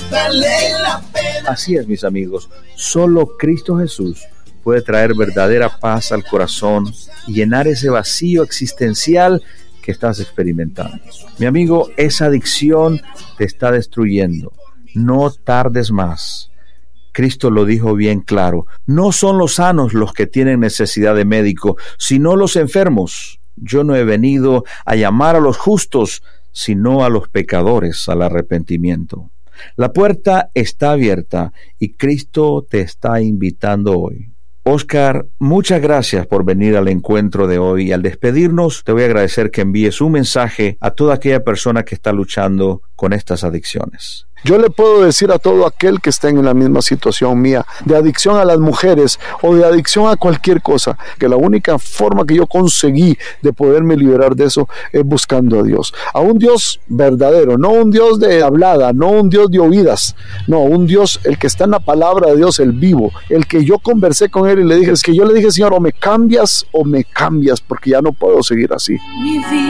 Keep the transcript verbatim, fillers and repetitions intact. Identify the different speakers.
Speaker 1: vale la pena.
Speaker 2: Así es, mis amigos, solo Cristo Jesús puede traer verdadera paz al corazón y llenar ese vacío existencial que estás experimentando. Mi amigo, esa adicción te está destruyendo. No tardes más. Cristo lo dijo bien claro. No son los sanos los que tienen necesidad de médico, sino los enfermos. Yo no he venido a llamar a los justos, sino a los pecadores al arrepentimiento. La puerta está abierta y Cristo te está invitando hoy. Oscar, muchas gracias por venir al encuentro de hoy. Al despedirnos, te voy a agradecer que envíes un mensaje a toda aquella persona que está luchando con estas adicciones.
Speaker 3: Yo le puedo decir a todo aquel que esté en la misma situación mía, de adicción a las mujeres o de adicción a cualquier cosa, que la única forma que yo conseguí de poderme liberar de eso es buscando a Dios. A un Dios verdadero, no un Dios de hablada, no un Dios de oídas, no, un Dios, el que está en la palabra de Dios, el vivo, el que yo conversé con él y le dije, es que yo le dije, Señor, o me cambias o me cambias, porque ya no puedo seguir así.